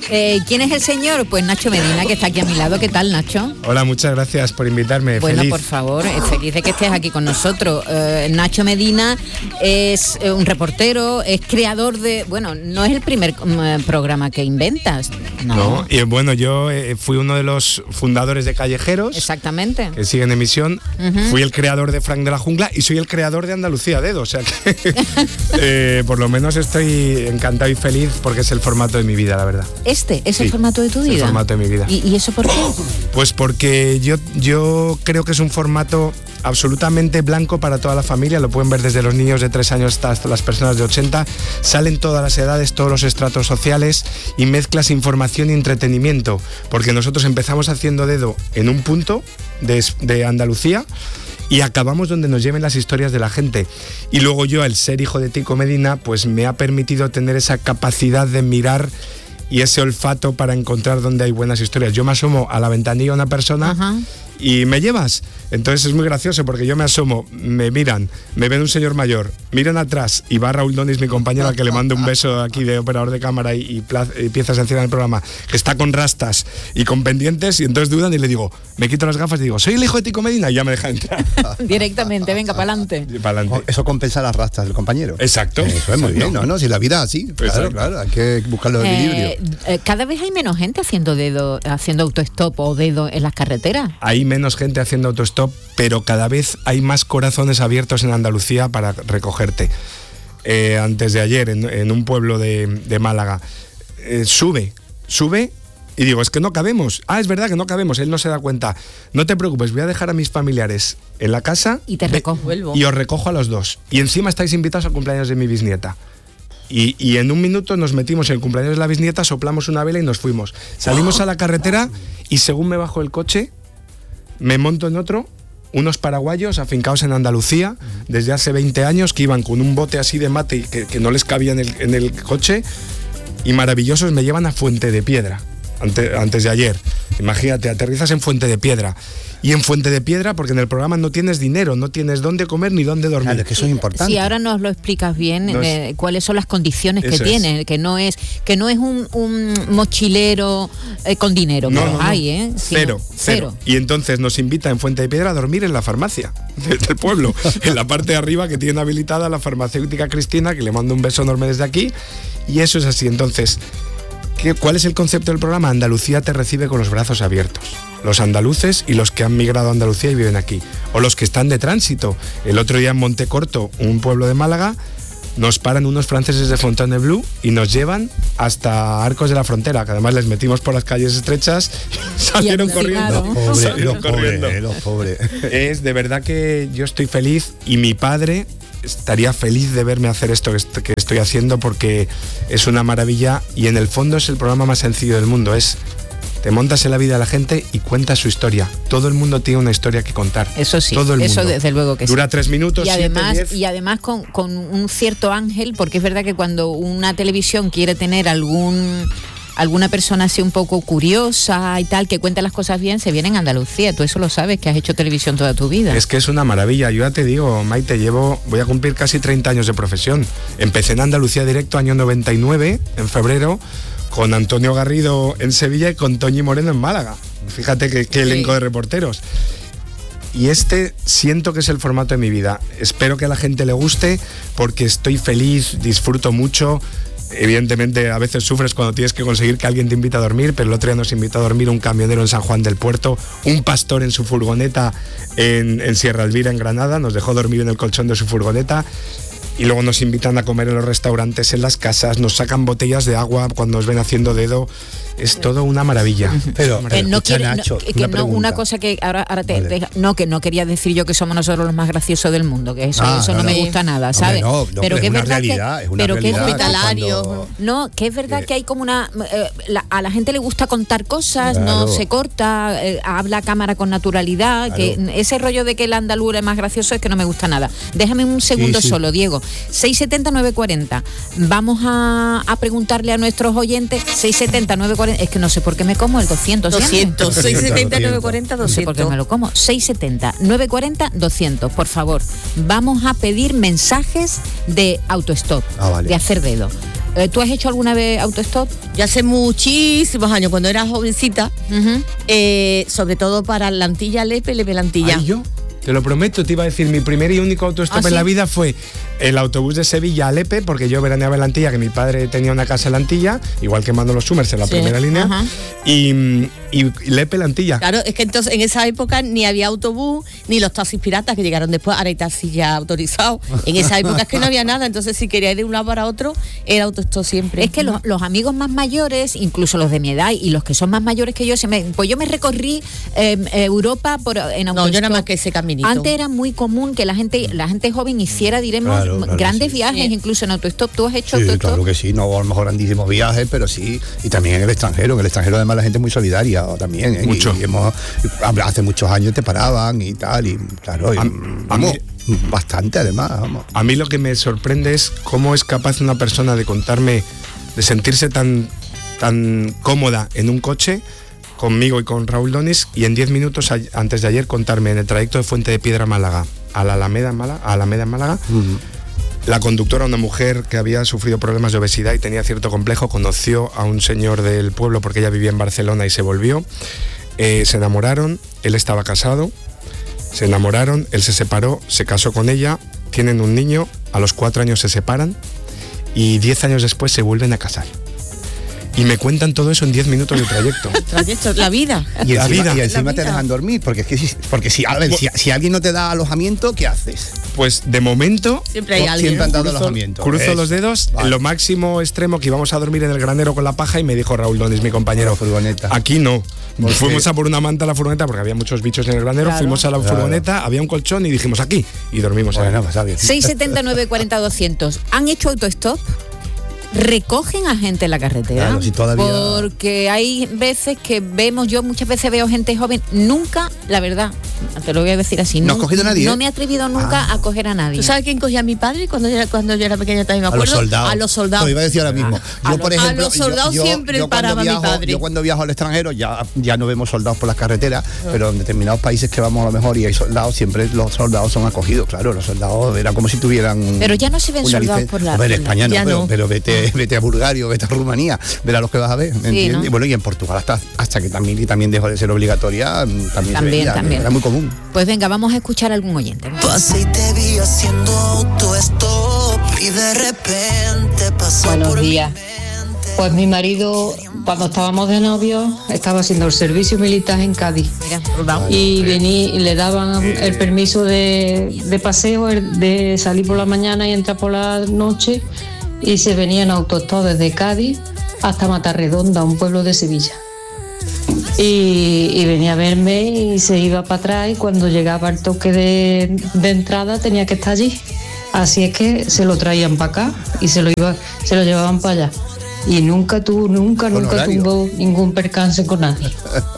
¿Quién es el señor? Pues Nacho Medina, que está aquí a mi lado. ¿Qué tal, Nacho? Hola, muchas gracias por invitarme. Bueno, feliz. por favor, feliz de que estés aquí con nosotros. Nacho Medina es un reportero, es creador de... Bueno, no es el primer programa que inventas. No, y bueno, yo fui uno de los fundadores de Callejeros. Exactamente. Que sigue en emisión. Fui el creador de Frank de la Jungla y soy el creador de Andalucía a Dedo. O sea que por lo menos estoy encantado y feliz porque es el formato de mi vida, la verdad. ¿Este es el formato de tu vida? El formato de mi vida. ¿Y eso por qué? Pues porque yo creo que es un formato absolutamente blanco para toda la familia. Lo pueden ver desde los niños de 3 años hasta las personas de 80. Salen todas las edades, todos los estratos sociales y mezclas información y entretenimiento. Porque nosotros empezamos haciendo Dedo en un punto de Andalucía y acabamos donde nos lleven las historias de la gente. Y luego yo, al ser hijo de Tico Medina, pues me ha permitido tener esa capacidad de mirar y ese olfato para encontrar dónde hay buenas historias. Yo me asomo a la ventanilla a una persona y ¿me llevas? Entonces es muy gracioso porque yo me asomo, me miran, me ven un señor mayor, miran atrás y va Raúl Donis, mi compañero, al que le mando un beso aquí de operador de cámara y piezas encima del programa, que está con rastas y con pendientes, y entonces dudan y le digo, me quito las gafas y digo, soy el hijo de Tico Medina, y ya me deja entrar. Directamente, venga, para adelante. Eso compensa las rastas del compañero. Exacto. Eso es muy bien, ¿no? Si la vida es así, claro, hay que buscar los equilibrios. Cada vez hay menos gente haciendo autostop o dedo en las carreteras. Hay menos gente haciendo autostop, pero cada vez hay más corazones abiertos en Andalucía para recogerte. Antes de ayer, en un pueblo de Málaga, sube y digo, es que no cabemos. Es verdad que no cabemos, él no se da cuenta. No te preocupes, voy a dejar a mis familiares en la casa y te recojo. Y os recojo a los dos. Y encima estáis invitados al cumpleaños de mi bisnieta. Y en un minuto nos metimos en el cumpleaños de la bisnieta, soplamos una vela y nos fuimos. Salimos a la carretera y según me bajo el coche, me monto en otro, unos paraguayos afincados en Andalucía desde hace 20 años, que iban con un bote así de mate y que no les cabía en el coche, y maravillosos, me llevan a Fuente de Piedra antes de ayer. Imagínate, aterrizas en Fuente de Piedra. Y en Fuente de Piedra, porque en el programa no tienes dinero, no tienes dónde comer ni dónde dormir. Claro, es que eso es importante. Sí, ahora nos lo explicas bien, cuáles son las condiciones que tiene, que no es un mochilero con dinero, no. hay, Cero. Y entonces nos invita en Fuente de Piedra a dormir en la farmacia del pueblo, en la parte de arriba, que tiene habilitada la farmacéutica Cristina, que le mando un beso enorme desde aquí, y eso es así. Entonces, ¿cuál es el concepto del programa? Andalucía te recibe con los brazos abiertos. Los andaluces y los que han migrado a Andalucía y viven aquí. O los que están de tránsito. El otro día en Montecorto, un pueblo de Málaga, nos paran unos franceses de Fontainebleau y nos llevan hasta Arcos de la Frontera, que además les metimos por las calles estrechas y salieron corriendo. Los pobres. Es de verdad que yo estoy feliz y mi padre estaría feliz de verme hacer esto que estoy haciendo, porque es una maravilla y en el fondo es el programa más sencillo del mundo. Te montas en la vida de la gente y cuentas su historia. Todo el mundo tiene una historia que contar. Eso sí, todo el mundo. Eso desde luego que dura sí. 3 minutos, y además con un cierto ángel, porque es verdad que cuando una televisión quiere tener alguna persona así un poco curiosa y tal, que cuenta las cosas bien, se viene en Andalucía. Tú eso lo sabes, que has hecho televisión toda tu vida. Es que es una maravilla. Yo ya te digo, Maite, voy a cumplir casi 30 años de profesión. Empecé en Andalucía Directo año 99, en febrero, con Antonio Garrido en Sevilla y con Toñi Moreno en Málaga. Fíjate qué elenco de reporteros. Y siento que es el formato de mi vida. Espero que a la gente le guste, porque estoy feliz, disfruto mucho. Evidentemente a veces sufres cuando tienes que conseguir que alguien te invite a dormir, pero el otro día nos invitó a dormir un camionero en San Juan del Puerto, un pastor en su furgoneta en Sierra Elvira, en Granada, nos dejó dormir en el colchón de su furgoneta. Y luego nos invitan a comer en los restaurantes, en las casas, nos sacan botellas de agua cuando nos ven haciendo dedo. Es todo una maravilla. Pero Nacho, una cosa que ahora que no quería decir yo que somos nosotros los más graciosos del mundo, que eso no me gusta nada, ¿sabes? Pero que es verdad realidad, que es hospitalario. No, que es verdad que hay como a la gente le gusta contar cosas, no se corta, habla a cámara con naturalidad, que ese rollo de que el andaluz es más gracioso es que no me gusta nada. Déjame un segundo solo, Diego. 670-940. Vamos a preguntarle a nuestros oyentes. 670-940. Es que no sé por qué me como el 200. 670-940-200. No sé por qué me lo como. 670-940-200. Por favor, vamos a pedir mensajes de autostop, de hacer dedo. ¿Tú has hecho alguna vez autostop? Yo hace muchísimos años, cuando era jovencita, sobre todo para Lantilla, Lepe Lantilla. ¿Ay, yo? Te lo prometo, te iba a decir, mi primer y único autostop en la vida fue el autobús de Sevilla a Lepe, porque yo veraneaba en Lantilla, que mi padre tenía una casa en Lantilla, igual que Manolo Summers en la primera línea, y Lepe Lantilla. Claro, es que entonces en esa época ni había autobús, ni los taxis piratas que llegaron después, ahora hay taxis ya autorizados. En esa época es que no había nada, entonces si quería ir de un lado para otro, era autostop siempre. Es que los amigos más mayores, incluso los de mi edad y los que son más mayores que yo, pues yo me recorrí Europa en autostop. No, yo nada más que ese caminito. Antes era muy común que la gente joven hiciera, diremos, grandes viajes, incluso en autostop. ¿Tú has hecho autostop? Claro que sí, no a lo mejor grandísimos viajes, pero sí, y también en el extranjero. En el extranjero además la gente es muy solidaria también, ¿eh? Mucho. Y hace muchos años te paraban y tal, y claro, bastante además, vamos. A mí lo que me sorprende es cómo es capaz una persona de contarme, de sentirse tan cómoda en un coche conmigo y con Raúl Donis, y en 10 minutos antes de ayer contarme en el trayecto de Fuente de Piedra a Málaga, a la Alameda en Málaga, la conductora, una mujer que había sufrido problemas de obesidad y tenía cierto complejo, conoció a un señor del pueblo porque ella vivía en Barcelona y se volvió, se enamoraron, él estaba casado, se enamoraron, él se separó, se casó con ella, tienen un niño, a los 4 años se separan y 10 años después se vuelven a casar. Y me cuentan todo eso en 10 minutos de trayecto. La vida. Y encima te dejan dormir, porque si alguien no te da alojamiento, ¿qué haces? Pues de momento siempre hay alguien. Siempre han dado alojamiento. Cruzo los dedos, lo máximo extremo que íbamos a dormir en el granero con la paja, y me dijo Raúl Donis, mi compañero, aquí no. Fuimos a por una manta a la furgoneta porque había muchos bichos en el granero, fuimos a la furgoneta, había un colchón y dijimos aquí, y dormimos ahí. 679 40 200. ¿Han hecho autostop? ¿Recogen a gente en la carretera? Claro, si todavía... Porque hay veces que yo muchas veces veo gente joven, nunca, la verdad, te lo voy a decir así, ¿No has cogido a nadie? No me he atrevido nunca a coger a nadie. ¿Tú sabes quién cogía a mi padre cuando yo era pequeña también? Me acuerdo. A los soldados. Lo iba a decir ahora mismo. Por ejemplo, a los soldados siempre paraba mi padre. Yo cuando viajo al extranjero ya no vemos soldados por las carreteras, pero en determinados países que vamos a lo mejor y hay soldados, siempre los soldados son acogidos, claro, los soldados eran como si tuvieran... Pero ya no se ven soldados por la... A ver, en España no, pero vete a Bulgaria, vete a Rumanía, verás los que vas a ver, ¿me entiendes? ¿No? Bueno, y en Portugal hasta que también dejó de ser obligatoria, también era muy común. Pues venga, vamos a escuchar a algún oyente. Pasé y te vi haciendo autostop y de repente pasó. Buenos días. Pues mi marido, cuando estábamos de novios, estaba haciendo el servicio militar en Cádiz. Y le daban el permiso de paseo, de salir por la mañana y entrar por la noche, y se venía en autostop desde Cádiz hasta Matarredonda, un pueblo de Sevilla. Y venía a verme y se iba para atrás, y cuando llegaba el toque de entrada tenía que estar allí. Así es que se lo traían para acá y se lo llevaban para allá. Y nunca tuvo ningún percance con nadie.